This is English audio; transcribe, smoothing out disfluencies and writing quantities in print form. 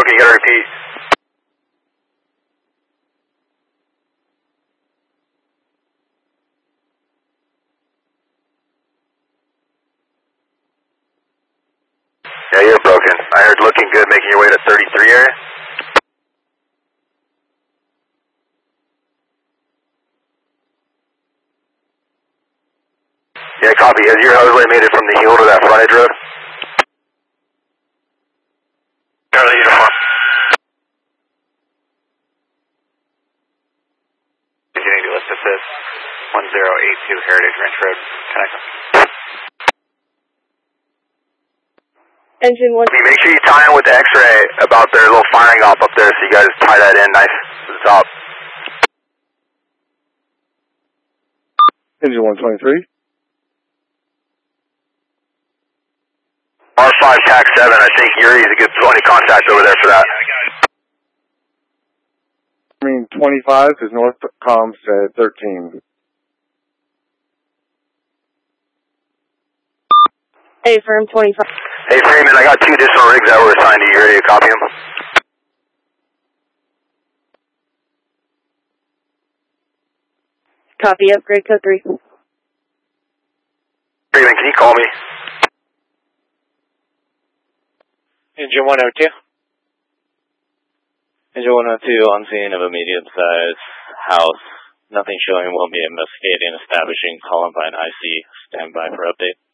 broken. You gotta repeat. Yeah, you're broken. I heard looking good, making your way to 33 area. Yeah, copy. Has your hose light made it from the heel to that frontage road? Charlie uniform. Beginning to list assist 1082 Heritage Ranch Road. Connect. Engine 1. Make sure you tie in with the X-ray about their little firing off up there, so you guys tie that in nice to the top. Engine 123. R5 TAC 7, I think Yuri's a good point of contact over there for that. I mean 25 is North Comm said 13. A firm 25. Hey Freeman, I got 2 additional rigs that were assigned to you. Ready to copy them? Copy, upgrade code 3. Freeman, can you call me? Engine 102. Engine 102 on scene of a medium-sized house. Nothing showing, will be investigating, establishing Columbine IC. Stand by for update.